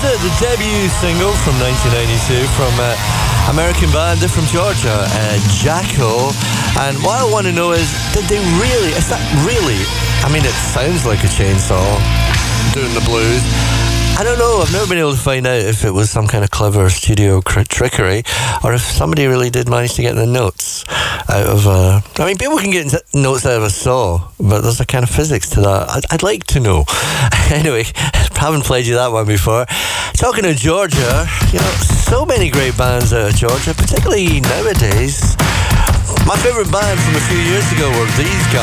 it, the debut single from 1992 from American band, they're from Georgia, Jacko. And what I want to know is, is that really, I mean, it sounds like a chainsaw doing the blues. I don't know, I've never been able to find out if it was some kind of clever studio trickery or if somebody really did manage to get the notes out of I mean, people can get notes out of a saw, but there's a kind of physics to that. I'd like to know. Anyway, haven't played you that one before. Talking of Georgia, you know, so many great bands out of Georgia, particularly nowadays. My favourite band from a few years ago were these guys.